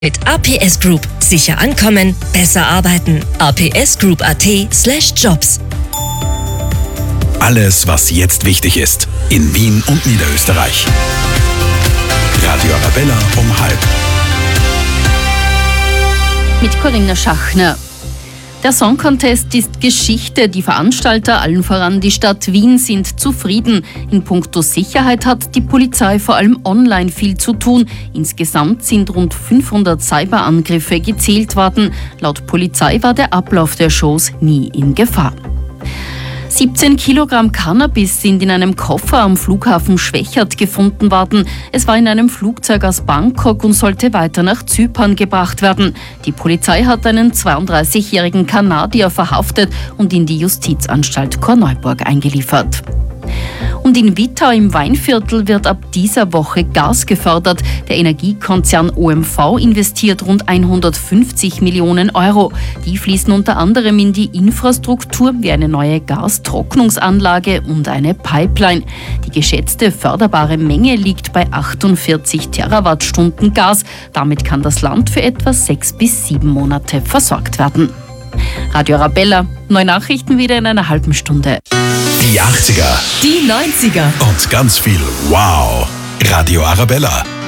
Mit APS Group. Sicher ankommen, besser arbeiten. APSGroup.at/Jobs. Alles, was jetzt wichtig ist. In Wien und Niederösterreich. Radio Arabella um 12:30. Mit Corinna Schachner. Der Song Contest ist Geschichte. Die Veranstalter, allen voran die Stadt Wien, sind zufrieden. In puncto Sicherheit hat die Polizei vor allem online viel zu tun. Insgesamt sind rund 500 Cyberangriffe gezählt worden. Laut Polizei war der Ablauf der Shows nie in Gefahr. 17 Kilogramm Cannabis sind in einem Koffer am Flughafen Schwechat gefunden worden. Es war in einem Flugzeug aus Bangkok und sollte weiter nach Zypern gebracht werden. Die Polizei hat einen 32-jährigen Kanadier verhaftet und in die Justizanstalt Korneuburg eingeliefert. Und in Wittau im Weinviertel wird ab dieser Woche Gas gefördert. Der Energiekonzern OMV investiert rund 150 Millionen Euro. Die fließen unter anderem in die Infrastruktur wie eine neue Gastrocknungsanlage und eine Pipeline. Die geschätzte förderbare Menge liegt bei 48 Terawattstunden Gas. Damit kann das Land für etwa 6 bis 7 Monate versorgt werden. Radio Arabella, neue Nachrichten wieder in einer halben Stunde. Die 80er. Die 90er. Und ganz viel Wow. Radio Arabella.